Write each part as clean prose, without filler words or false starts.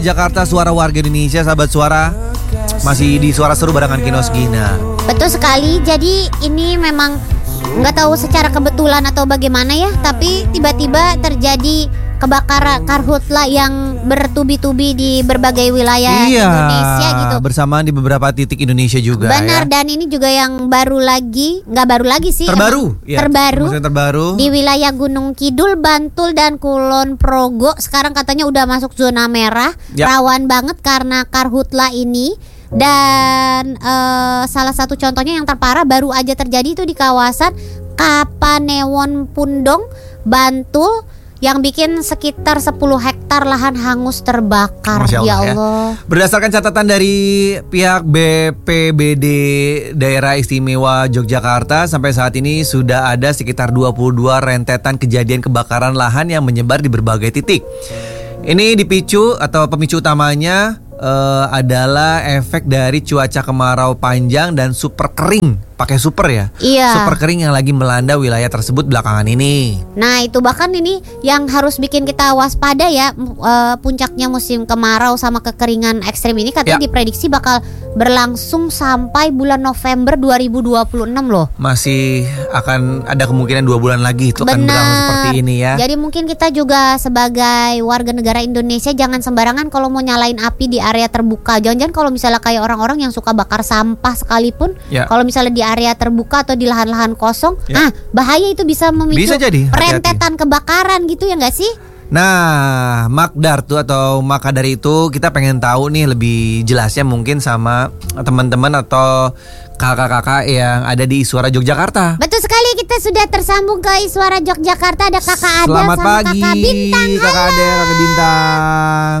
Jakarta, suara warga Indonesia, sahabat suara. Masih di Suara Seru barengan Kinos Gina. Betul sekali. Jadi ini memang nggak tahu secara kebetulan atau bagaimana ya, tapi tiba-tiba terjadi kebakaran karhutla yang bertubi-tubi di berbagai wilayah Indonesia gitu. Bersamaan di beberapa titik Indonesia juga. Benar, ya. dan ini juga yang nggak baru lagi sih. Terbaru Di wilayah Gunung Kidul, Bantul dan Kulon Progo. Sekarang katanya udah masuk zona merah, rawan banget karena karhutla ini. Dan salah satu contohnya yang terparah baru aja terjadi itu di kawasan Kapanewon Pundong, Bantul, yang bikin sekitar 10 hektar lahan hangus terbakar. Masya Allah, ya Allah. Berdasarkan catatan dari pihak BPBD Daerah Istimewa Yogyakarta, sampai saat ini sudah ada sekitar 22 rentetan kejadian kebakaran lahan yang menyebar di berbagai titik. Ini dipicu atau pemicu utamanya adalah efek dari cuaca kemarau panjang dan super kering. Pakai super ya? Iya. Super kering yang lagi melanda wilayah tersebut belakangan ini. Nah itu bahkan ini yang harus bikin kita waspada ya. Puncaknya musim kemarau sama kekeringan ekstrim ini katanya diprediksi bakal berlangsung sampai bulan November 2026 loh. Masih akan ada kemungkinan 2 bulan lagi itu akan berlangsung seperti ini ya. Jadi mungkin kita juga sebagai warga negara Indonesia jangan sembarangan kalau mau nyalain api di area terbuka. Jangan-jangan kalau misalnya kayak orang-orang yang suka bakar sampah sekalipun, kalau misalnya di area terbuka atau di lahan-lahan kosong, bahaya, itu bisa memicu rentetan kebakaran gitu ya nggak sih? Nah, maka dari itu kita pengen tahu nih lebih jelasnya mungkin sama teman-teman atau kakak-kakak yang ada di Iswara Yogyakarta. Betul sekali, kita sudah tersambung ke Iswara Yogyakarta. Ada kakak Ada Selamat sama pagi, kakak Bintang. Kakak Ada, kakak Bintang.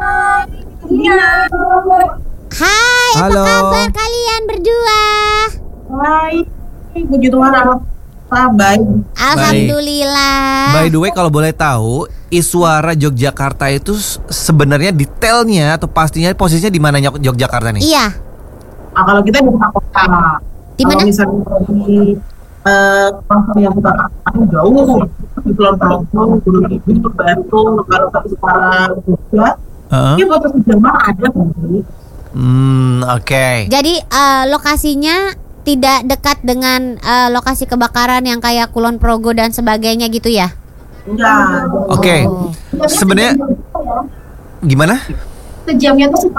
Hai, halo. Apa kabar kalian berdua? Hai, puji Tuhan, baik. Alhamdulillah. By the way, kalau boleh tahu, Iswara Yogyakarta itu sebenarnya detailnya atau pastinya posisinya di mana Yogyakarta nih? Iya. Kalau kita di kota. Di mana? Kalau misalnya di yang kita jauh di Kulon Progo, Gunung Kidul, Bantul, kalau kita sekarang juga, ini kota Jemaah ada kan? Oke. Jadi lokasinya tidak dekat dengan lokasi kebakaran yang kayak Kulon Progo dan sebagainya gitu ya? Enggak. Oke. Sebenarnya gimana? Sejamnya tuh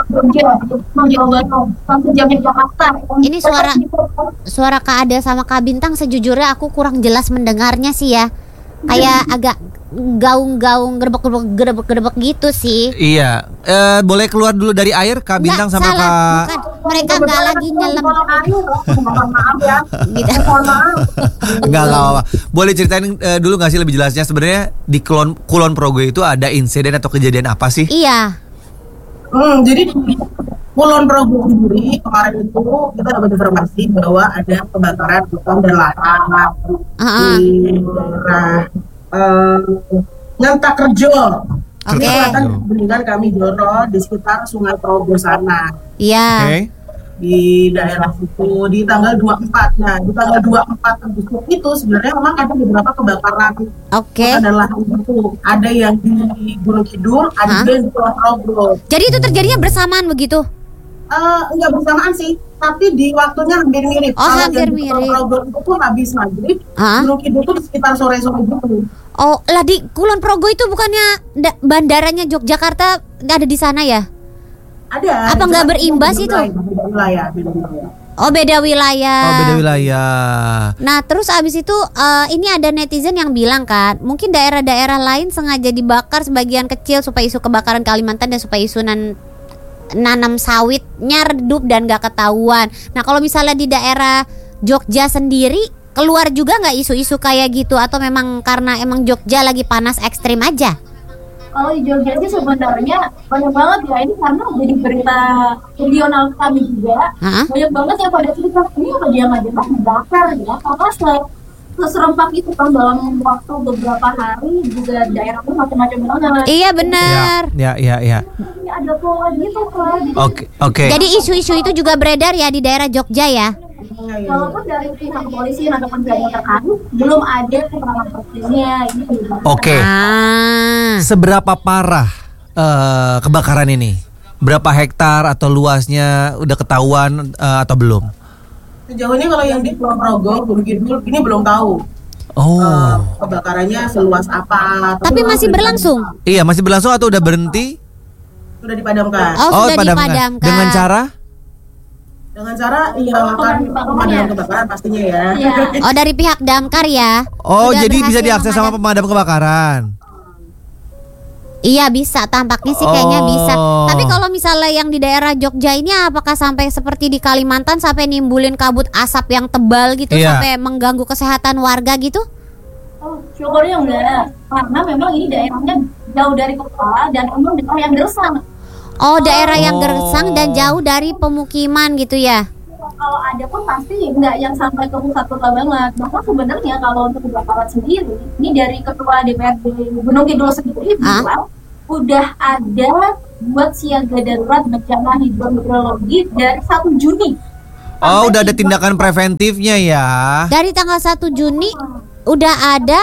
sejamnya Jakarta. Ini suara Kak Ada sama Kak Bintang sejujurnya aku kurang jelas mendengarnya sih ya. Kayak agak gaung-gaung gerebek gitu sih. Iya. Boleh keluar dulu dari air Kak Bintang sama salah, Kak. bukan. Mereka nggak lagi nyelam. Maaf ya. Gitu. Enggak apa-apa. Boleh ceritain dulu nggak sih lebih jelasnya sebenarnya di Kulon Progo itu ada insiden atau kejadian apa sih? Iya. Jadi di Kulon Progo sendiri kemarin itu kita dapat informasi bahwa ada kebakaran hutan dan lahan di daerah Nyantakerjo. Ini kelihatan dengan kami Joro di sekitar Sungai Progo sana. Iya. Di daerah situ di tanggal 24. Nah, di tanggal 24 Agustus itu sebenarnya memang ada beberapa kebakaran hutan dan lahan itu. Ada yang di Gunung Kidul, ada juga yang di Kulon Progo. Jadi itu terjadinya bersamaan begitu? Enggak bersamaan sih, tapi di waktunya hampir mirip. Hampir mirip. Kulon Progo itu tuh habis maghrib, Gunung Kidul tuh di sekitar sore-sore gitu. Oh, lah di Kulon Progo itu bukannya bandaranya Yogyakarta ada di sana ya? Ada. Apa nggak berimbas itu? Beda wilayah. Oh, beda wilayah. Nah, terus abis itu ini ada netizen yang bilang kan, mungkin daerah-daerah lain sengaja dibakar sebagian kecil supaya isu kebakaran Kalimantan dan supaya isu nanam sawitnya redup dan nggak ketahuan. Nah, kalau misalnya di daerah Jogja sendiri keluar juga nggak isu-isu kayak gitu atau memang karena emang Jogja lagi panas ekstrim aja? Kalau di Jogja sih sebenarnya banyak banget ya, ini karena jadi berita regional kami juga. Banyak banget yang pada cerita ini apa dia nggak jelas dibakar ya, karena seserempak itu kan dalam waktu beberapa hari juga daerah pun macam-macam banget. Iya benar. Iya. Ini ada pola gitu kan. Oke. Jadi isu-isu itu juga beredar ya di daerah Jogja ya? Walaupun dari pihak kepolisian ataupun pihak terkait belum ada keterangan pastinya. Oke. Seberapa parah kebakaran ini? Berapa hektar atau luasnya udah ketahuan atau belum? Sejauh ini kalau yang di Pulau Progo, Gunung Kidul ini belum tahu. Kebakarannya seluas apa. Tapi masih berlangsung? Iya, masih berlangsung atau udah berhenti? Sudah dipadamkan. Sudah dipadamkan. Dengan cara? Dengan cara akan pemadam kebakaran pastinya ya. Dari pihak damkar ya. Jadi bisa diakses sama pemadam kebakaran. Iya bisa, tampaknya sih kayaknya bisa. Tapi kalau misalnya yang di daerah Jogja ini apakah sampai seperti di Kalimantan sampai nimbulin kabut asap yang tebal gitu sampai mengganggu kesehatan warga gitu? Syukurnya enggak, karena memang ini daerahnya jauh dari kota dan memang daerah yang gersang. Daerah yang gersang dan jauh dari pemukiman gitu ya? Kalau ada pun pasti enggak yang sampai ke pusat kota banget. Bahkan sebenarnya kalau untuk kebakaran sendiri, ini dari Ketua DPRD Gunung Kidul sendiri bilang udah ada buat siaga darurat bencana hidrometeorologi dari 1 Juni. Udah ada tindakan preventifnya ya. Dari tanggal 1 Juni udah ada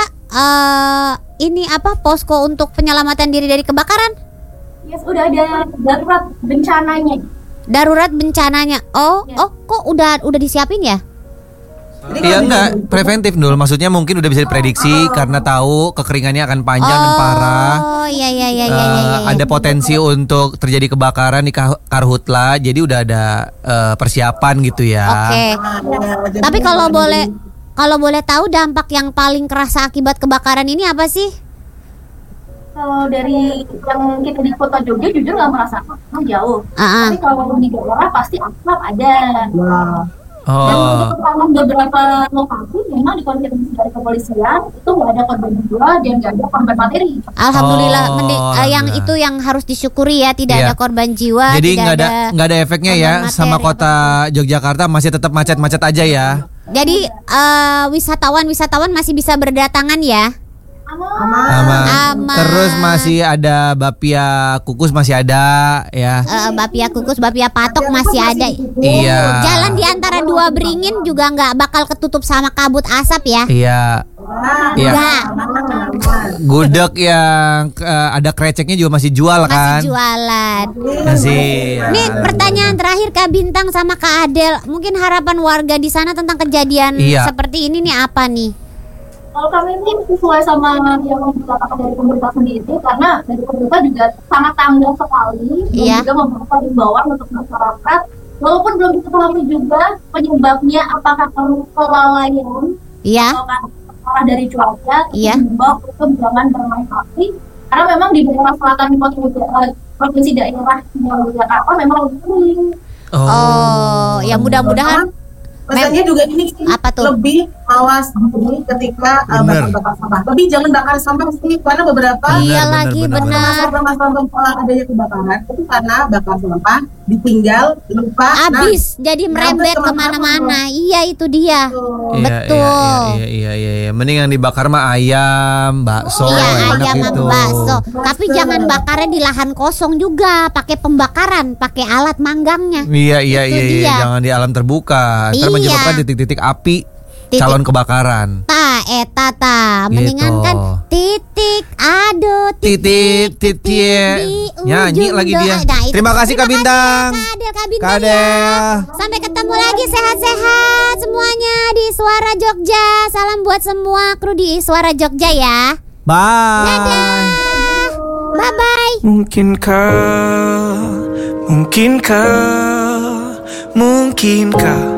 posko untuk penyelamatan diri dari kebakaran? Yes, udah ada darurat bencananya. Darurat bencananya. Kok udah disiapin ya? Iya enggak, preventif dulu. Maksudnya mungkin udah bisa diprediksi karena tahu kekeringannya akan panjang dan parah. Iya. Ada potensi untuk terjadi kebakaran di karhutla. Jadi udah ada persiapan gitu ya. Oke. Tapi kalau boleh tahu dampak yang paling kerasa akibat kebakaran ini apa sih? Kalau dari yang kita di kota Jogja jujur nggak merasakan jauh. Tapi kalau di daerah pasti asap ada. Dan untuk beberapa lokasi memang dikonfirmasi dari kepolisian itu nggak ada korban jiwa dan nggak ada korban materi. Alhamdulillah, yang itu yang harus disyukuri ya, tidak ada korban jiwa. Jadi nggak ada efeknya ya materi. Sama kota Yogyakarta masih tetap macet-macet aja ya. Jadi wisatawan masih bisa berdatangan ya. Aman. Terus masih ada bapia kukus masih ada ya. Bapia kukus, bapia patok masih ada. Iya. Jalan di antara 2 beringin juga nggak bakal ketutup sama kabut asap ya. Iya. Gudeg yang ada kreceknya juga masih jual kan? Masih jualan. Masih. Nih pertanyaan terakhir Kak Bintang sama Kak Adel, mungkin harapan warga di sana tentang kejadian seperti ini nih apa nih? Kalau kami ini sesuai sama yang dikatakan dari pemerintah sendiri, karena dari pemerintah juga sangat tanggap sekali dan juga memberikan imbauan untuk masyarakat. Walaupun belum diketahui juga penyebabnya apakah kelalaian atau arah dari cuaca, diimbau untuk jangan bermain api. Karena memang di daerah selatan di provinsi daerah Jakarta memang lebih. Ya mudah-mudahan. Pesannya juga ini sih lebih awas diri ketika bakar sampah. Lebih jangan bakar sampah sih, karena beberapa benar. Masalah adanya kebakaran itu karena bakar sampah ditinggal lupa habis jadi merembet kemana-mana. Iya itu dia. Betul. Iya. Mending yang dibakar mah ayam, bakso. Iya ayam sama bakso. Tapi jangan bakarnya di lahan kosong juga, pakai pembakaran, pakai alat manggangnya. Iya. Jangan di alam terbuka. Menyebabkan titik-titik api calon kebakaran. Mendingan kan titik nyanyi lagi dia. Terima kasih Kak Bintang. Kak Adel. Sampai ketemu lagi, sehat-sehat semuanya di Suara Jogja. Salam buat semua kru di Suara Jogja ya. Bye. Dadah. Bye bye. Mungkinkah